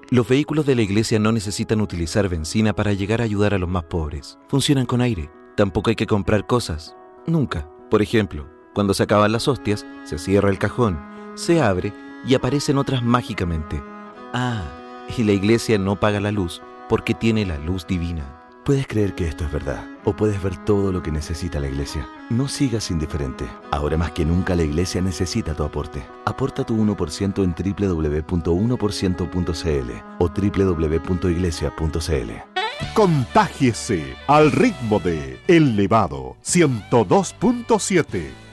Los vehículos de la iglesia no necesitan utilizar benzina para llegar a ayudar a los más pobres. Funcionan con aire. Tampoco hay que comprar cosas. Nunca. Por ejemplo, cuando se acaban las hostias, se cierra el cajón, se abre y aparecen otras mágicamente. Y la iglesia no paga la luz porque tiene la luz divina. Puedes creer que esto es verdad, o puedes ver todo lo que necesita la iglesia. No sigas indiferente. Ahora más que nunca la iglesia necesita tu aporte. Aporta tu 1% en www.1%.cl o www.iglesia.cl. Contágiese al ritmo de El Nevado 102.7.